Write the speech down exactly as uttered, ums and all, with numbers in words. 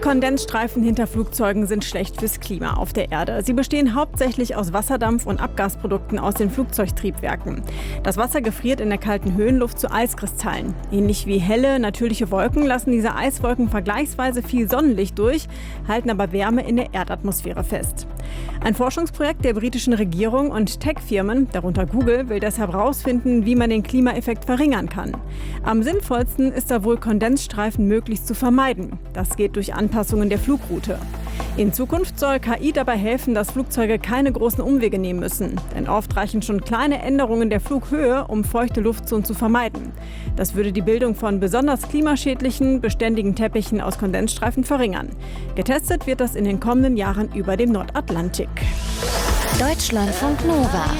Kondensstreifen hinter Flugzeugen sind schlecht fürs Klima auf der Erde. Sie bestehen hauptsächlich aus Wasserdampf und Abgasprodukten aus den Flugzeugtriebwerken. Das Wasser gefriert in der kalten Höhenluft zu Eiskristallen. Ähnlich wie helle, natürliche Wolken lassen diese Eiswolken vergleichsweise viel Sonnenlicht durch, halten aber Wärme in der Erdatmosphäre fest. Ein Forschungsprojekt der britischen Regierung und Tech-Firmen, darunter Google, will deshalb herausfinden, wie man den Klimaeffekt verringern kann. Am sinnvollsten ist da wohl, Kondensstreifen möglichst zu vermeiden. Das geht durch Anpassungen der Flugroute. In Zukunft soll K I dabei helfen, dass Flugzeuge keine großen Umwege nehmen müssen. Denn oft reichen schon kleine Änderungen der Flughöhe, um feuchte Luftzonen zu vermeiden. Das würde die Bildung von besonders klimaschädlichen, beständigen Teppichen aus Kondensstreifen verringern. Getestet wird das in den kommenden Jahren über dem Nordatlantik. Deutschlandfunk Nova